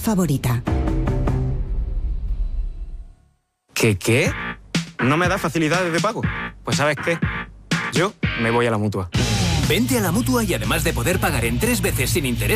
favorita. ¿Qué? ¿No me da facilidades de pago? Pues ¿sabes qué? Yo me voy a la Mutua. Vente a la Mutua y además de poder pagar en 3 veces sin interés